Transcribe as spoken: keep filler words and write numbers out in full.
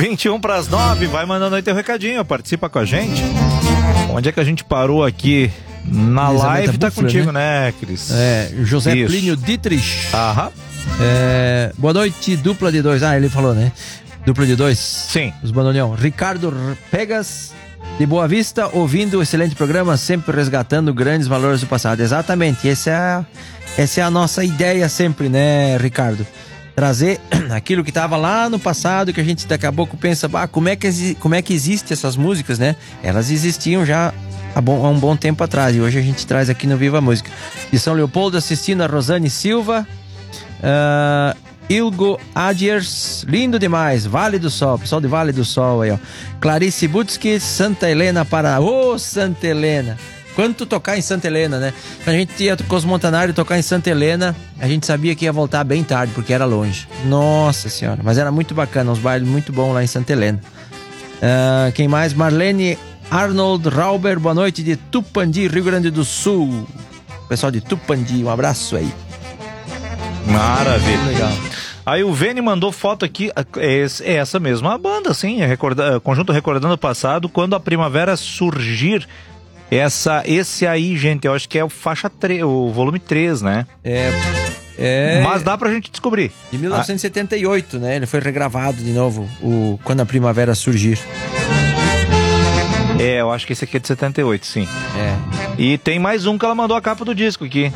vinte e um para as nove, vai mandando aí teu recadinho, participa com a gente. Onde é que a gente parou aqui? Na live tá Buffler, contigo, né, né Cris? É, José Isso. Plínio Dietrich. Aham. É, boa noite, dupla de dois. Ah, ele falou, né? Dupla de dois. Sim. Os bandoneão. Ricardo Pegas, de Boa Vista, ouvindo o excelente programa, sempre resgatando grandes valores do passado. Exatamente, essa é a, essa é a nossa ideia sempre, né, Ricardo? Trazer aquilo que estava lá no passado, que a gente daqui a pouco pensa, ah, como é que, como é que existem essas músicas, né? Elas existiam já há, bom, há um bom tempo atrás, e hoje a gente traz aqui no Viva Música. De São Leopoldo, assistindo a Rosane Silva, uh, Ilgo Adiers, lindo demais, Vale do Sol, pessoal de Vale do Sol aí, ó. Clarice Butski, Santa Helena, Paraná. Ô, oh, Santa Helena! Quanto tocar em Santa Helena, né? Quando a gente ia com os Montanari tocar em Santa Helena, a gente sabia que ia voltar bem tarde, porque era longe. Nossa Senhora, mas era muito bacana, uns bailes muito bons lá em Santa Helena. Uh, quem mais? Marlene Arnold Rauber, boa noite, de Tupandi, Rio Grande do Sul. Pessoal de Tupandi, um abraço aí. Maravilha. Legal. Aí o Vene mandou foto aqui, é essa mesma banda, sim, é recorda, conjunto Recordando o Passado, Quando a Primavera Surgir. Essa, esse aí, gente, eu acho que é o faixa três, o volume três, né? É, é... Mas dá pra gente descobrir. De mil novecentos e setenta e oito, ah. né? Ele foi regravado de novo, o Quando a Primavera Surgir. É, eu acho que esse aqui é de setenta e oito, sim. É. E tem mais um que ela mandou a capa do disco aqui.